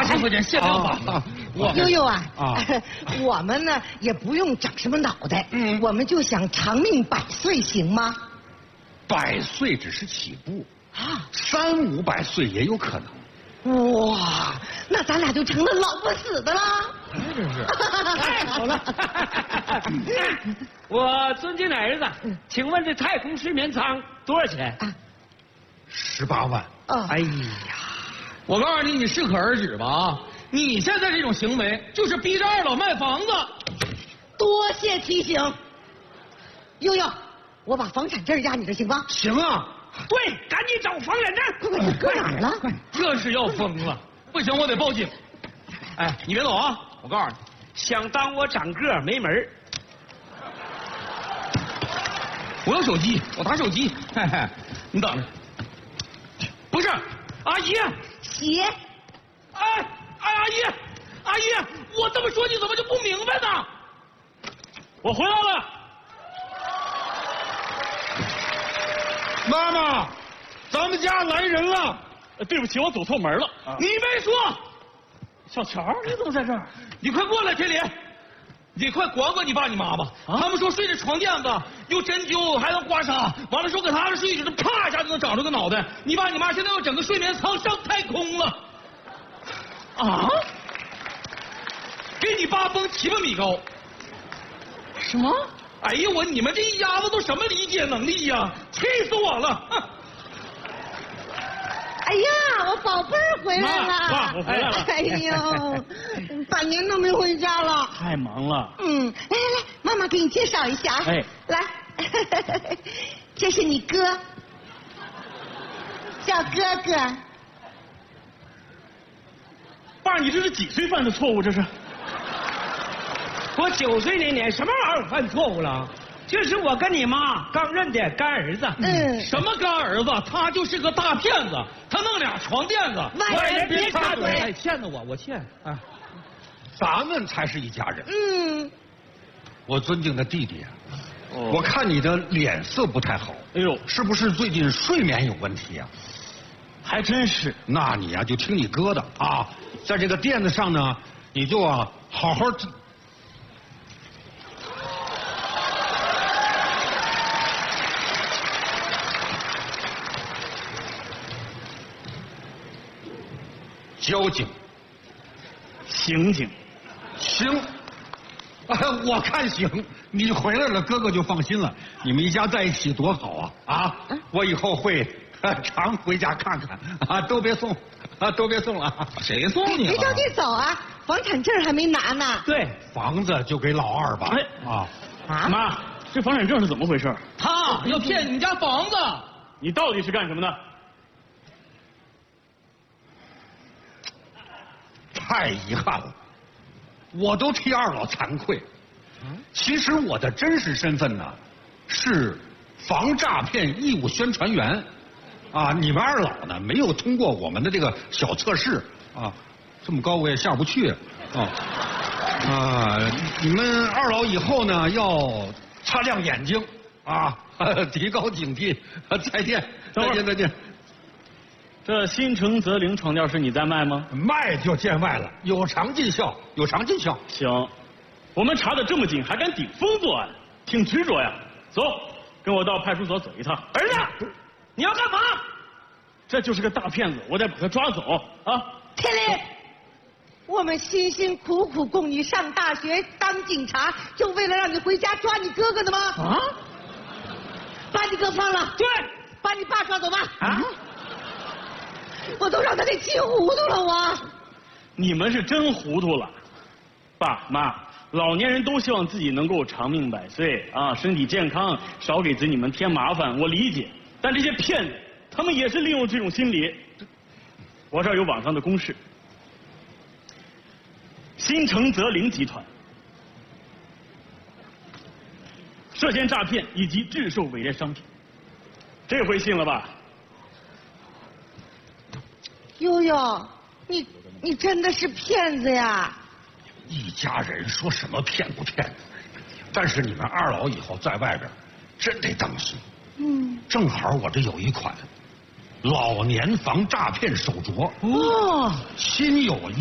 花钱花钱，谢不了吧？ 悠悠啊，我们呢也不用长什么脑袋，我们就想长命100岁，行吗 ？100岁只是起步啊，300、500岁也有可能。 哇，那咱俩就成了老不死的啦！ 真是， 太好了！我尊敬的儿子，请问这太空睡眠舱多少钱 ？18万。 哎呀，我告诉你，你适可而止吧啊！你现在这种行为就是逼着二老卖房子。 多谢提醒，悠悠，我把房产证压你这行吗？ 行啊。 对，赶紧找房产证。 快，搁哪儿了？ 这是要疯了！不行，我得报警。哎，你别走啊！我告诉你， 想当我长个儿没门儿。 我有手机，我打手机。嘿嘿，你等着。不是，阿姨。 鞋。 哎，阿姨，我这么说你怎么就不明白呢？ 我回来了。 妈妈，咱们家来人了。 对不起，我走错门了。 你没说。 小乔，你怎么在这儿？ 你快过来，天林，你快管管你爸你妈吧。他们说睡这床垫子有针灸，还能刮痧，完了说给他们睡，就是啪一下就能长出个脑袋。你爸你妈现在要整个睡眠舱上太空了。啊？给你爸崩7八米高。 什么？ 哎呀，你们这一家子都什么理解能力呀？气死我了！ 哎呀，我宝贝儿回来了！ 爸，我回来了。 哎呦，半年都没回家了。 太忙了。 来，妈妈给你介绍一下。 哎， 来，这是你哥，叫哥哥。 爸，你这是几岁犯的错误？这是？我9岁那年什么玩意儿犯错误了？这是我跟你妈刚认的干儿子。 什么干儿子？他就是个大骗子，他弄俩床垫子。 外人别插嘴。 哎，欠的我欠。哎，咱们才是一家人。我尊敬的弟弟，我看你的脸色不太好。 哎呦， 是不是最近睡眠有问题啊？ 还真是。 那你就听你哥的啊，在这个垫子上呢，你就好好。交警， 刑警， 行，我看行。你回来了，哥哥就放心了。你们一家在一起多好啊！我以后会常回家看看啊，都别送了。谁送你了？ 别着急走啊，房产证还没拿呢。 对， 房子就给老二吧。 妈，这房产证是怎么回事？ 他要骗你们家房子。 你到底是干什么的？ 太遗憾了，我都替二老惭愧。其实我的真实身份呢，是防诈骗义务宣传员。你们二老呢没有通过我们的这个小测试这么高我也下不去你们二老以后呢要擦亮眼睛提高警惕。再见。 这新城泽林床垫是你在卖吗？ 卖就见外了，有偿尽销。 行，我们查得这么紧，还敢顶风作案，挺执着呀。走，跟我到派出所走一趟。儿子，你要干嘛？这就是个大骗子，我得把他抓走啊！ 天林，我们辛辛苦苦供你上大学当警察，就为了让你回家抓你哥哥的吗？把你哥放了。 对， 把你爸抓走吧。我都让他给气糊涂了，我。 你们是真糊涂了，爸妈，老年人都希望自己能够长命100岁身体健康，少给子女们添麻烦，我理解。但这些骗子，他们也是利用这种心理。我这儿有网上的公示，新城泽林集团涉嫌诈骗以及制售伪劣商品，这回信了吧？ 悠悠，你真的是骗子呀！ 一家人说什么骗不骗的，但是你们二老以后在外边真得当心。正好我这有一款老年防诈骗手镯，心有